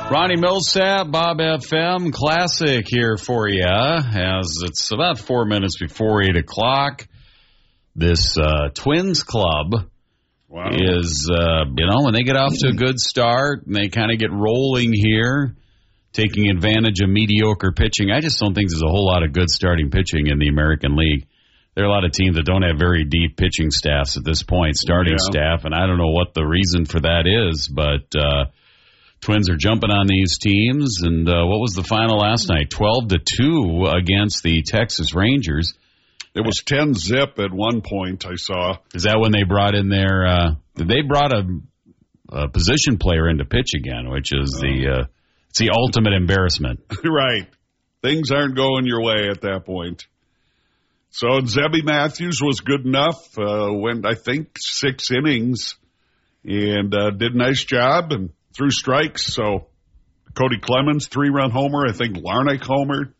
Ronnie Millsap, Bob FM Classic here for you, as it's about 4 minutes before 8 o'clock. This Twins club is, when they get off to a good start and they kind of get rolling here, taking advantage of mediocre pitching. I just don't think there's a whole lot of good starting pitching in the American League. There are a lot of teams that don't have very deep pitching staffs at this point, starting staff, and I don't know what the reason for that is, but Twins are jumping on these teams, and what was the final last night? 12-2 against the Texas Rangers. It was 10-zip at one point, I saw. Is that when they brought in they brought a position player in to pitch again, which is it's the ultimate embarrassment. Right. Things aren't going your way at that point. So Zebby Matthews was good enough, went, I think, 6 innings, and did a nice job and threw strikes. So Cody Clemens, 3-run homer. I think Larnach homered.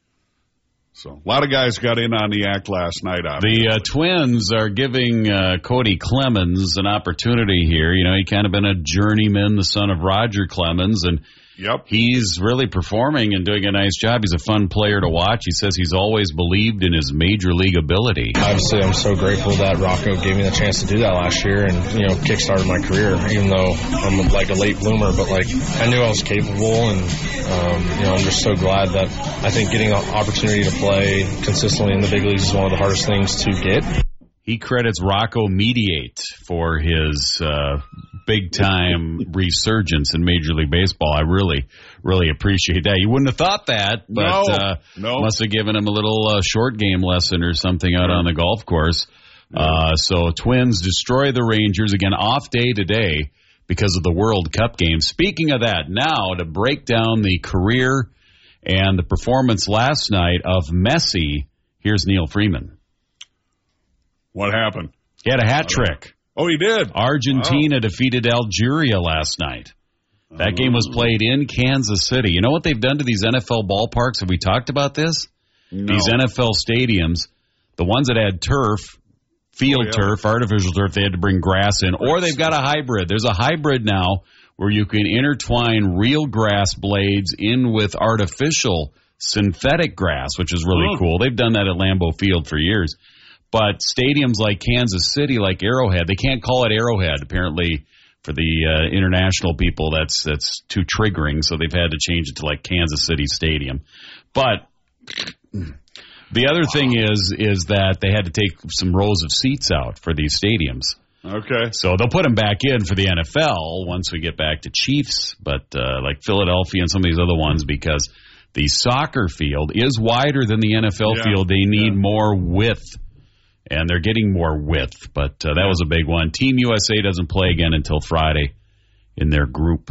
So a lot of guys got in on the act last night. The Twins are giving Cody Clemens an opportunity here. You know, he kind of been a journeyman, the son of Roger Clemens, and he's really performing and doing a nice job. He's a fun player to watch. He says he's always believed in his major league ability. Obviously, I'm so grateful that Rocco gave me the chance to do that last year and, kickstarted my career, even though I'm like a late bloomer. But, I knew I was capable, and, I'm just so glad that I think getting the opportunity to play consistently in the big leagues is one of the hardest things to get. He credits Rocco Mediate for his big-time resurgence in Major League Baseball. I really, really appreciate that. You wouldn't have thought that, but no. Must have given him a little short game lesson or something out on the golf course. So Twins destroy the Rangers. Again, off day today because of the World Cup game. Speaking of that, now to break down the career and the performance last night of Messi, here's Neil Freeman. What happened? He had a hat trick. Oh, he did? Argentina defeated Algeria last night. That game was played in Kansas City. You know what they've done to these NFL ballparks? Have we talked about this? No. These NFL stadiums, the ones that had turf, turf, artificial turf, they had to bring grass in. Or they've got a hybrid. There's a hybrid now where you can intertwine real grass blades in with artificial synthetic grass, which is really cool. They've done that at Lambeau Field for years. But stadiums like Kansas City, like Arrowhead, they can't call it Arrowhead. Apparently, for the international people, that's too triggering, so they've had to change it to like Kansas City Stadium. But the other thing is that they had to take some rows of seats out for these stadiums. Okay. So they'll put them back in for the NFL once we get back to Chiefs, but like Philadelphia and some of these other ones, because the soccer field is wider than the NFL field. They need more width. And they're getting more width, but that was a big one. Team USA doesn't play again until Friday in their group.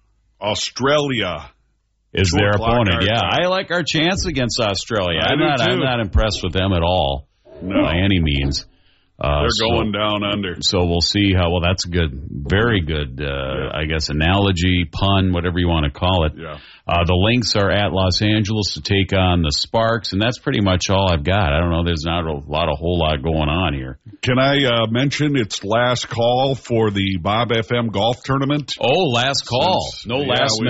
Australia is their opponent. Yeah, I like our chance against Australia. I'm not impressed with them at all by any means. They're going down under. So we'll see how. Well, that's good. Very good, I guess, analogy, pun, whatever you want to call it. Yeah. The Lynx are at Los Angeles to take on the Sparks, and that's pretty much all I've got. I don't know. There's not a whole lot going on here. Can I mention it's last call for the Bob FM golf tournament? Oh, last call. No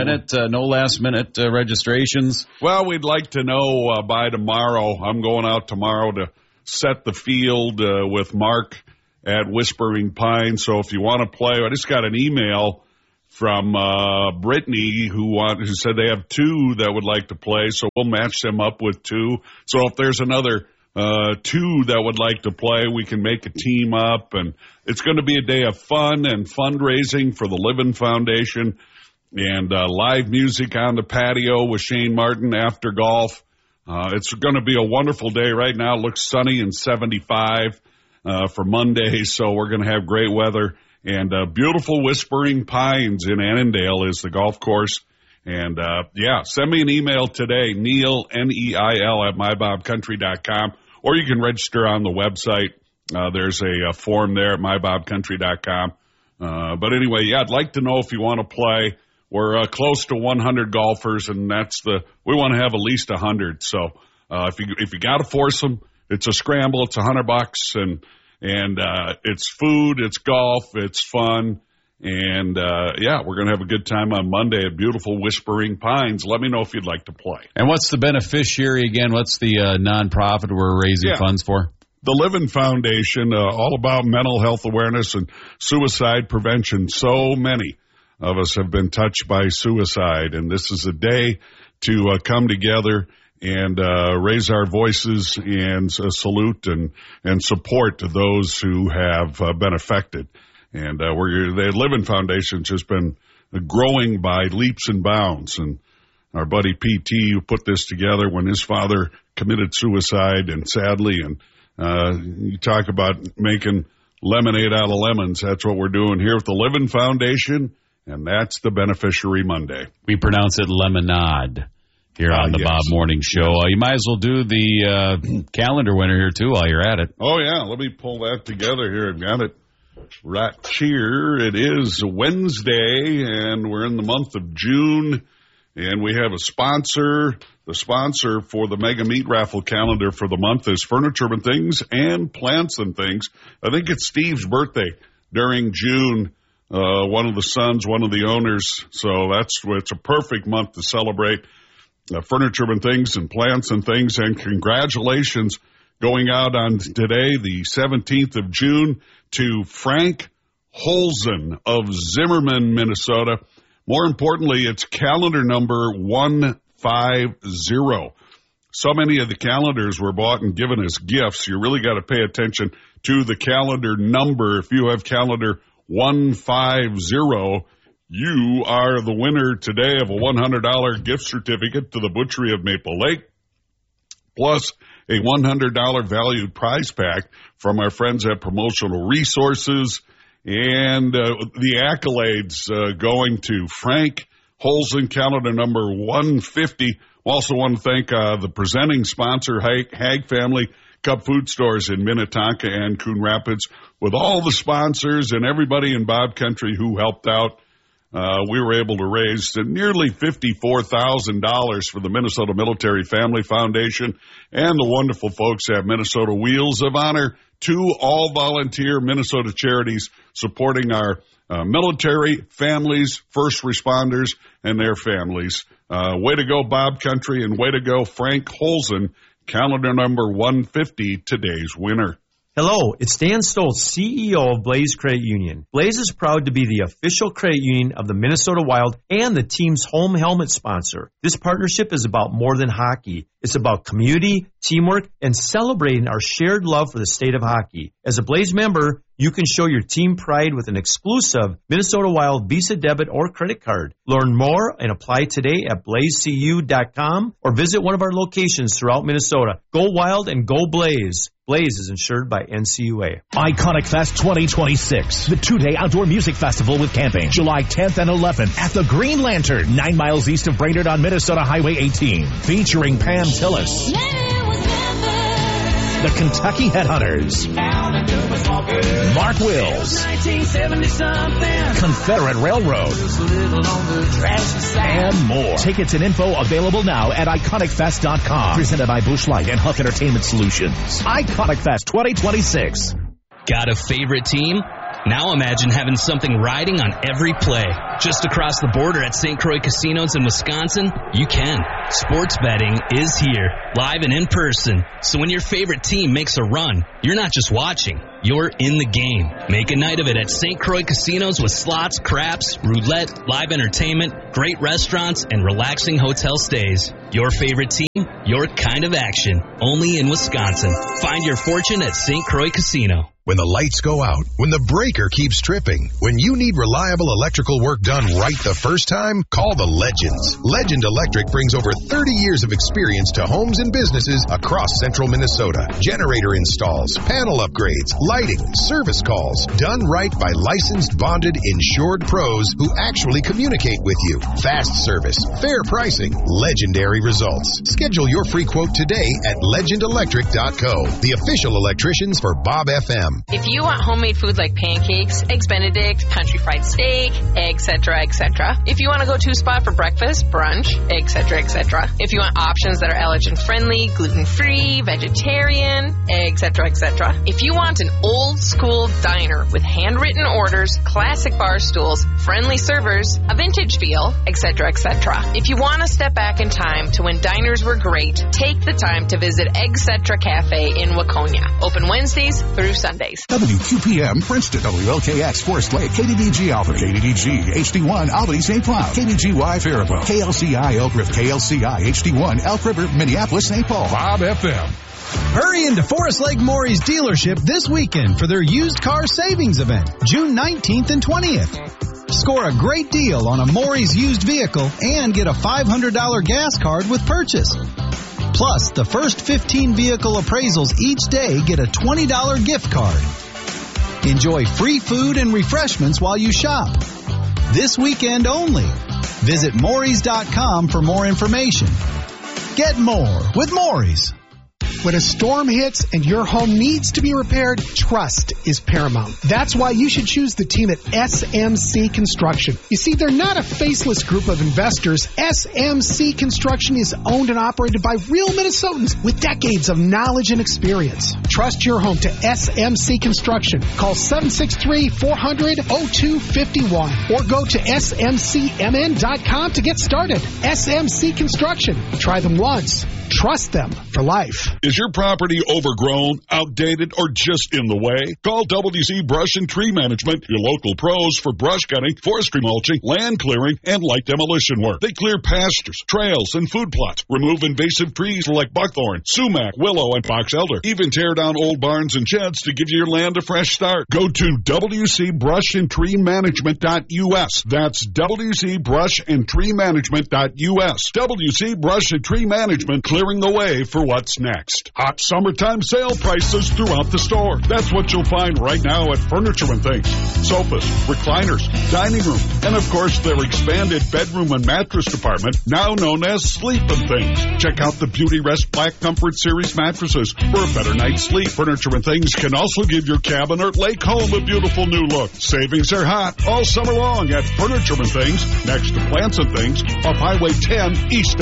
last minute registrations. Well, we'd like to know by tomorrow. I'm going out tomorrow to set the field with Mark at Whispering Pines. So if you want to play, I just got an email from Brittany who said they have 2 that would like to play, so we'll match them up with 2. So if there's another 2 that would like to play, we can make a team up, and it's going to be a day of fun and fundraising for the Living Foundation, and live music on the patio with Shane Martin after golf. It's going to be a wonderful day. Right now it looks sunny and 75 for Monday, so we're going to have great weather. And beautiful Whispering Pines in Annandale is the golf course. And, send me an email today, Neil, Neil, at mybobcountry.com, or you can register on the website. There's a form there at mybobcountry.com. But anyway, I'd like to know if you want to play. We're close to 100 golfers, and we want to have at least 100. So if you got to force them, it's a scramble. It's $100, and it's food, it's golf, it's fun, And, we're going to have a good time on Monday at beautiful Whispering Pines. Let me know if you'd like to play. And what's the beneficiary again? What's the nonprofit we're raising funds for? The Living Foundation, all about mental health awareness and suicide prevention. So many of us have been touched by suicide, and this is a day to come together and raise our voices and salute and support those who have been affected. And the Living Foundation's just been growing by leaps and bounds. And our buddy PT, who put this together when his father committed suicide, and sadly, and you talk about making lemonade out of lemons. That's what we're doing here with the Living Foundation, and that's the Beneficiary Monday. We pronounce it lemonade here on the Bob Morning Show. You might as well do the calendar winner here, too, while you're at it. Oh, yeah. Let me pull that together here. I've got it right here. It is Wednesday, and we're in the month of June, and we have a sponsor. The sponsor for the Mega Meat Raffle calendar for the month is Furniture and Things and Plants and Things. I think it's Steve's birthday during June, one of the sons, one of the owners. So it's a perfect month to celebrate Furniture and Things and Plants and Things. And congratulations going out on today, the 17th of June, to Frank Holzen of Zimmerman, Minnesota. More importantly, it's calendar number 150. So many of the calendars were bought and given as gifts. You really got to pay attention to the calendar number. If you have calendar 150, you are the winner today of a $100 gift certificate to the Butchery of Maple Lake, plus a $100 valued prize pack from our friends at Promotional Resources, and the accolades going to Frank Holzen, calendar number 150. Also want to thank the presenting sponsor, Hag Family Cup Food Stores in Minnetonka and Coon Rapids, with all the sponsors and everybody in Bob Country who helped out. We were able to raise nearly $54,000 for the Minnesota Military Family Foundation and the wonderful folks at Minnesota Wheels of Honor, two all-volunteer Minnesota charities supporting our military families, first responders, and their families. Way to go, Bob Country, and way to go, Frank Holzen, calendar number 150, today's winner. Hello, it's Dan Stoltz, CEO of Blaze Credit Union. Blaze is proud to be the official credit union of the Minnesota Wild and the team's home helmet sponsor. This partnership is about more than hockey. It's about community, teamwork, and celebrating our shared love for the state of hockey. As a Blaze member, you can show your team pride with an exclusive Minnesota Wild Visa debit or credit card. Learn more and apply today at blazecu.com or visit one of our locations throughout Minnesota. Go Wild and go Blaze. Blaze is insured by NCUA. Iconic Fest 2026, the two-day outdoor music festival with camping, July 10th and 11th at the Green Lantern, 9 miles east of Brainerd on Minnesota Highway 18, featuring Pam Tillis, the Kentucky Headhunters, Mark Wills, Confederate Railroad, and more. Tickets and info available now at IconicFest.com. Presented by Busch Light and Huck Entertainment Solutions. Iconic Fest 2026. Got a favorite team? Now imagine having something riding on every play. Just across the border at St. Croix Casinos in Wisconsin, you can. Sports betting is here, live and in person. So when your favorite team makes a run, you're not just watching, you're in the game. Make a night of it at St. Croix Casinos with slots, craps, roulette, live entertainment, great restaurants, and relaxing hotel stays. Your favorite team, your kind of action. Only in Wisconsin. Find your fortune at St. Croix Casino. When the lights go out, when the breaker keeps tripping, when you need reliable electrical work done right the first time, call the Legends. Legend Electric brings over 30 years of experience to homes and businesses across central Minnesota. Generator installs, panel upgrades, lighting, service calls, done right by licensed, bonded, insured pros who actually communicate with you. Fast service, fair pricing, legendary results. Schedule your free quote today at legendelectric.co, the official electricians for Bob FM. If you want homemade foods like pancakes, eggs Benedict, country fried steak, egg etc., etc. If you want to go to a spot for breakfast, brunch, etc., etc. If you want options that are allergen-friendly, gluten-free, vegetarian, etc., etc. If you want an old-school diner with handwritten orders, classic bar stools, friendly servers, a vintage feel, etc., etc. If you want to step back in time to when diners were great, take the time to visit Etc. Cafe in Waconia. Open Wednesdays through Sundays. WQPM Princeton, WLKX Forest Lake, KDDG Alfred, KDDG HD1 Albany St. Cloud, KDGY Faribault, KLCI Elk River, KLCI HD1 Elk River, Minneapolis St. Paul, Bob FM. Hurry into Forest Lake Maury's dealership this weekend for their used car savings event, June 19th and 20th. Score a great deal on a Maury's used vehicle and get a $500 gas card with purchase. Plus, the first 15 vehicle appraisals each day get a $20 gift card. Enjoy free food and refreshments while you shop. This weekend only. Visit Maury's.com for more information. Get more with Maury's. When a storm hits and your home needs to be repaired, trust is paramount. That's why you should choose the team at SMC Construction. You see, they're not a faceless group of investors. SMC Construction is owned and operated by real Minnesotans with decades of knowledge and experience. Trust your home to SMC Construction. Call 763-400-0251 or go to smcmn.com to get started. SMC Construction. Try them once. Trust them for life. Is your property overgrown, outdated, or just in the way? Call WC Brush and Tree Management, your local pros for brush cutting, forestry mulching, land clearing, and light demolition work. They clear pastures, trails, and food plots, remove invasive trees like buckthorn, sumac, willow, and box elder, even tear down old barns and sheds to give your land a fresh start. Go to WCBrushAndTreeManagement.us. That's WCBrushAndTreeManagement.us. WC Brush and Tree Management, clearing the way for what's next. Hot summertime sale prices throughout the store. That's what you'll find right now at Furniture and Things. Sofas, recliners, dining room, and of course their expanded bedroom and mattress department, now known as Sleep and Things. Check out the Beauty Rest Black Comfort Series mattresses for a better night's sleep. Furniture and Things can also give your cabin or lake home a beautiful new look. Savings are hot all summer long at Furniture and Things, next to Plants and Things, off Highway 10 east